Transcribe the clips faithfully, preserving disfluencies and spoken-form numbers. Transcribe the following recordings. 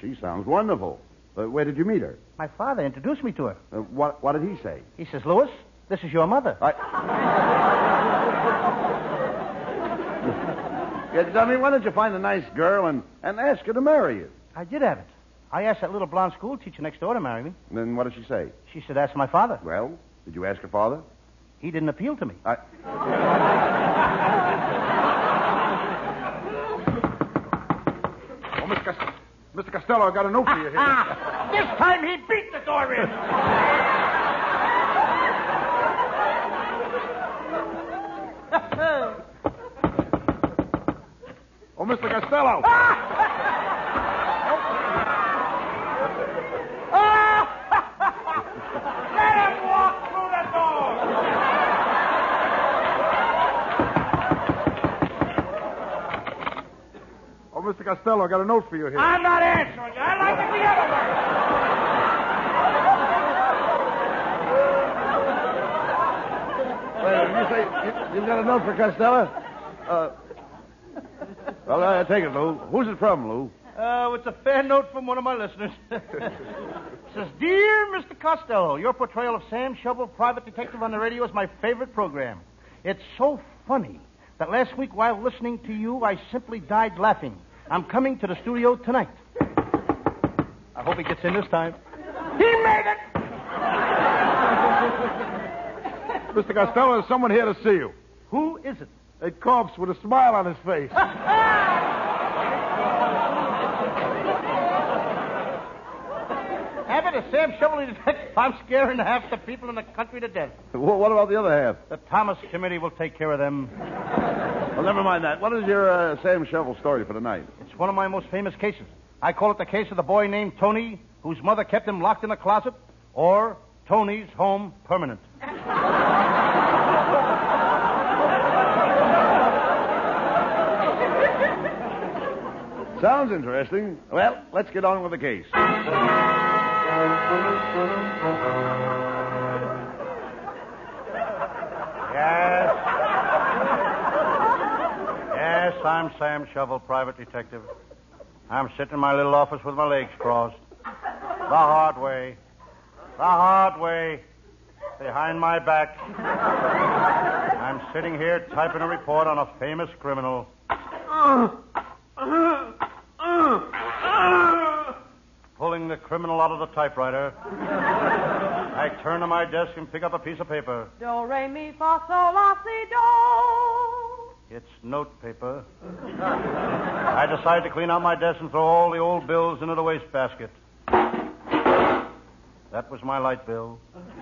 she sounds wonderful. Uh, where did you meet her? My father introduced me to her. Uh, what What did he say? He says, Louis, this is your mother. I... yeah, dummy, why don't you find a nice girl and, and ask her to marry you? I did have it. I asked that little blonde school teacher next door to marry me. And then what did she say? She said, ask my father. Well, did you ask her father? He didn't appeal to me. I... Oh, Mister Costello, Mister Costello, I got a note for you here. Ah, this time he beat the door in. Oh, Mister Costello. Let him walk through the door. Oh, Mister Costello, I got a note for you here. I'm not answering you. I like it the other way. Wait, did you say you, you've got a note for Costello? Uh, well, I take it, Lou. Who's it from, Lou? Uh, it's a fair note from one of my listeners. Says, Dear Mister Costello, your portrayal of Sam Shovel, private detective on the radio, is my favorite program. It's so funny that last week while listening to you, I simply died laughing. I'm coming to the studio tonight. I hope he gets in this time. He made it! Mister Costello, there's someone here to see you. Who is it? A corpse with a smile on his face. Have it, a Sam Shovel detective. I'm scaring half the people in the country to death. Well, what about the other half? The Thomas Committee will take care of them. Well, never mind that. What is your uh, Sam Shovel story for tonight? It's one of my most famous cases. I call it the case of the boy named Tony, whose mother kept him locked in a closet, or Tony's Home Permanent. Sounds interesting. Well, let's get on with the case. Yes. Yes, I'm Sam Shovel, private detective. I'm sitting in my little office with my legs crossed. The hard way. The hard way. Behind my back. I'm sitting here typing a report on a famous criminal. Pulling the criminal out of the typewriter. I turn to my desk and pick up a piece of paper. Do, re, mi, fa, sol, la, si, do. It's note paper. I decide to clean out my desk and throw all the old bills into the wastebasket. That was my light bill.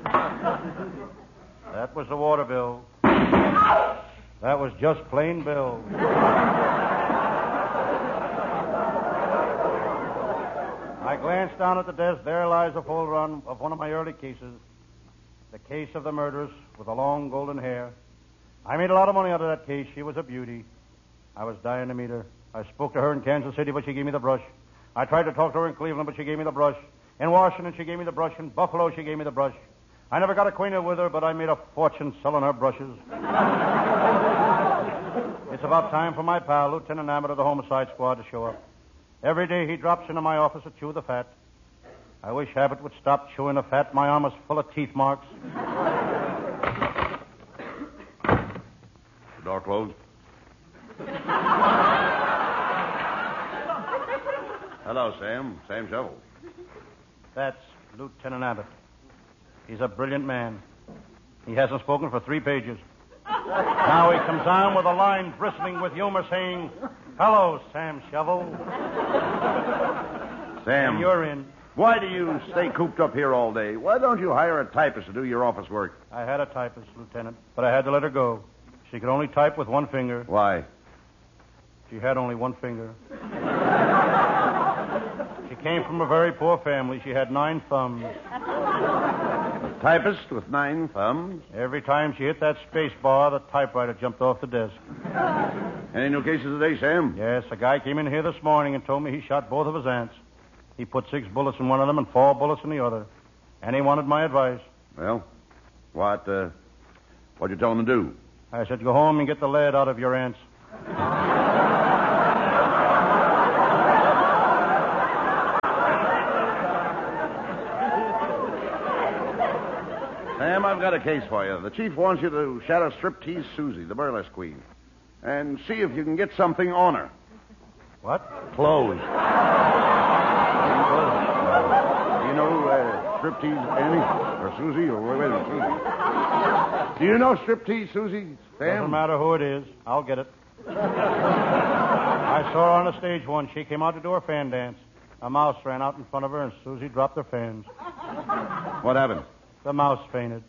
That was the water bill. That was just plain bill. I glanced down at the desk. There lies a folder on, of one of my early cases. The case of the murderess with the long golden hair. I made a lot of money out of that case. She was a beauty. I was dying to meet her. I spoke to her in Kansas City, but she gave me the brush. I tried to talk to her in Cleveland, but she gave me the brush. In Washington, she gave me the brush. In Buffalo, she gave me the brush. I never got acquainted with her, but I made a fortune selling her brushes. It's about time for my pal, Lieutenant Abbott of the Homicide Squad, to show up. Every day he drops into my office to chew the fat. I wish Abbott would stop chewing the fat. My arm is full of teeth marks. The door closed. Hello, Sam. Sam Shovel. That's Lieutenant Abbott. He's a brilliant man. He hasn't spoken for three pages. Now he comes on with a line bristling with humor saying, Hello, Sam Shovel. Sam. And you're in. Why do you stay cooped up here all day? Why don't you hire a typist to do your office work? I had a typist, Lieutenant, but I had to let her go. She could only type with one finger. Why? She had only one finger. She came from a very poor family. She had nine thumbs. A typist with nine thumbs? Every time she hit that space bar, the typewriter jumped off the desk. Any new cases today, Sam? Yes, a guy came in here this morning and told me he shot both of his aunts. He put six bullets in one of them and four bullets in the other. And he wanted my advice. Well, what, uh, what'd you tell him to do? I said, go home and get the lead out of your aunts. Sam, I've got a case for you. The chief wants you to shadow Striptease Susie, the burlesque queen, and see if you can get something on her. What? Clothes. Do you know uh, Striptease Annie? Or Susie? Or wait, wait a minute, Susie. Do you know Striptease Susie, Sam? Doesn't matter who it is. I'll get it. I saw her on the stage once. She came out to do her fan dance. A mouse ran out in front of her, and Susie dropped her fans. What happened? The mouse fainted.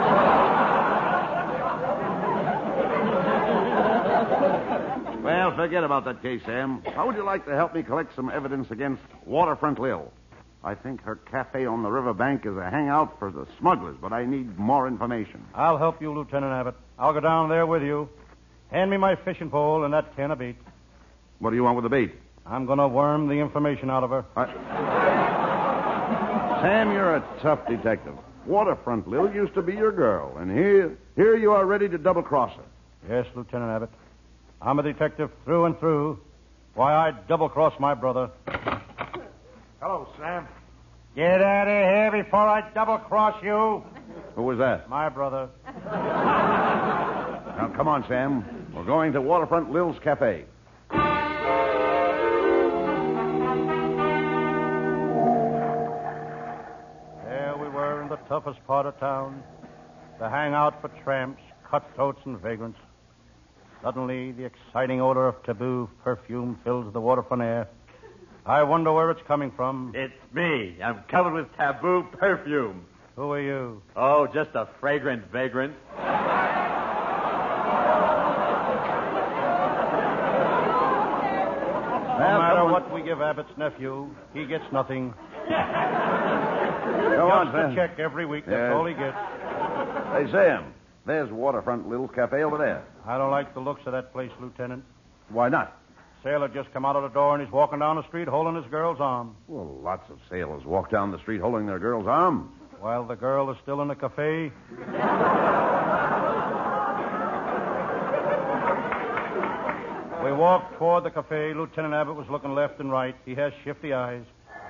Well, forget about that case, Sam. How would you like to help me collect some evidence against Waterfront Lil? I think her cafe on the riverbank is a hangout for the smugglers, but I need more information. I'll help you, Lieutenant Abbott. I'll go down there with you. Hand me my fishing pole and that can of bait. What do you want with the bait? I'm going to worm the information out of her. I... Sam, you're a tough detective. Waterfront Lil used to be your girl, and here, here you are ready to double-cross her. Yes, Lieutenant Abbott. I'm a detective through and through. Why, I'd double-cross my brother. Hello, Sam. Get out of here before I double-cross you. Who was that? My brother. Now, come on, Sam. We're going to Waterfront Lil's cafe. There we were in the toughest part of town. The hangout for tramps, cutthroats, and vagrants. Suddenly, the exciting odor of taboo perfume fills the waterfront air. I wonder where it's coming from. It's me. I'm covered with taboo perfume. Who are you? Oh, just a fragrant vagrant. No matter what we give Abbott's nephew, he gets nothing. Go on, Just Sam. a check every week. That's Yeah. all he gets. Hey, Sam, there's Waterfront Lil's cafe over there. I don't like the looks of that place, Lieutenant. Why not? Sailor just come out of the door and he's walking down the street holding his girl's arm. Well, lots of sailors walk down the street holding their girl's arm. While the girl is still in the cafe. We walked toward the cafe. Lieutenant Abbott was looking left and right. He has shifty eyes.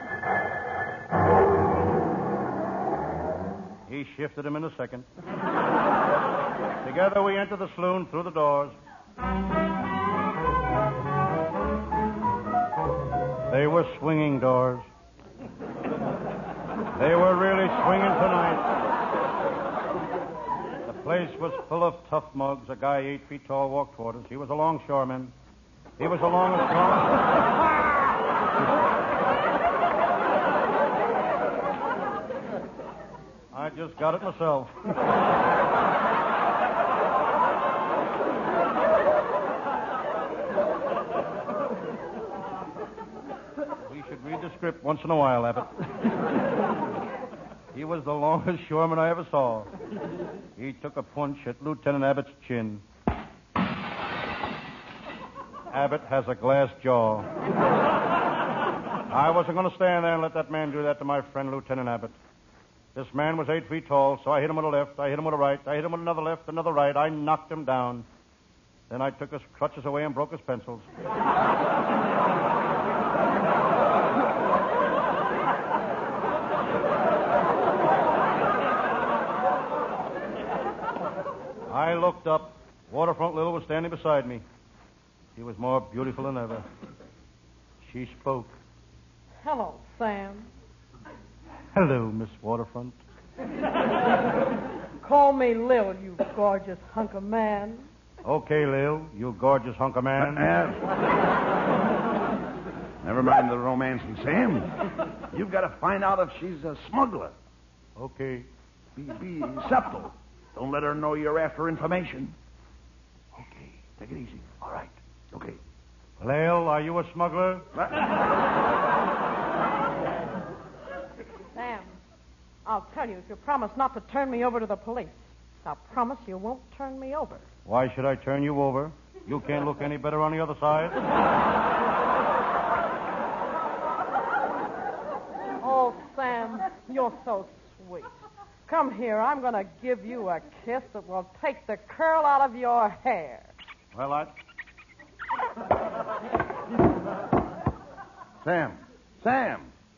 He shifted him in a second. Together we entered the saloon through the doors. They were swinging doors. They were really swinging tonight. The place was full of tough mugs. A guy eight feet tall walked toward us. He was a longshoreman. He was a long and strong. I just got it myself. We should read the script once in a while, Abbott. He was the longest shoreman I ever saw. He took a punch at Lieutenant Abbott's chin. Abbott has a glass jaw. I wasn't going to stand there and let that man do that to my friend Lieutenant Abbott. This man was eight feet tall, so I hit him with a left, I hit him with a right, I hit him with another left, another right. I knocked him down. Then I took his crutches away and broke his pencils. I looked up. Waterfront Lil was standing beside me. She was more beautiful than ever. She spoke. Hello, Sam. Hello, Miss Waterfront. Call me Lil, you gorgeous hunk of man. Okay, Lil, you gorgeous hunk of man. Uh, never mind the romancing, Sam. You've got to find out if she's a smuggler. Okay. Be, be subtle. Don't let her know you're after information. Okay, take it easy. All right. Okay. Lil, are you a smuggler? Sam, I'll tell you if you promise not to turn me over to the police. Now, promise you won't turn me over. Why should I turn you over? You can't look any better on the other side. Oh, Sam, you're so sweet. Come here. I'm going to give you a kiss that will take the curl out of your hair. Well, I... Sam. Sam.